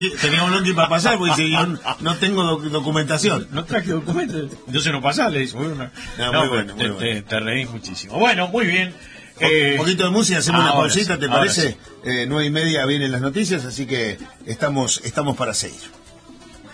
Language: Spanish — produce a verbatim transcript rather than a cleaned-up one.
Tenía un longi para pasar, porque si yo no tengo doc documentación. No traje documentos, entonces no pasás, le dice. Bueno, no, no, muy bueno, te, muy bueno. Te, te reís muchísimo. Bueno, muy bien. Eh, un poquito de música, hacemos una pausita, sí, ¿te parece? Sí. Eh, nueve y media vienen las noticias, así que estamos, estamos para seguir.